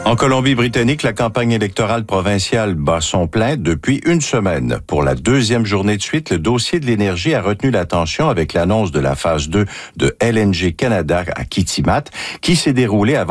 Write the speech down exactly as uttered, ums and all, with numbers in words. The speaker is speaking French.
En Colombie-Britannique, la campagne électorale provinciale bat son plein depuis une semaine. Pour la deuxième journée de suite, le dossier de l'énergie a retenu l'attention avec l'annonce de la phase deux de L N G Canada à Kitimat, qui s'est déroulée avant